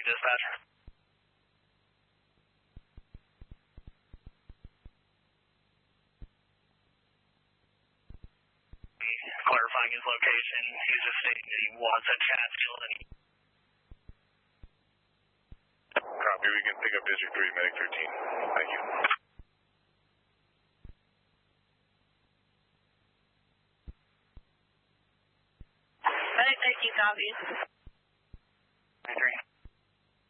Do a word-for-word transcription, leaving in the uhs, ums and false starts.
dispatcher. Clarifying his location, he's just stating that he wants a Chatfield and he... Copy, we can pick up District three, Medic thirteen. Thank you. Medic thirteen copies.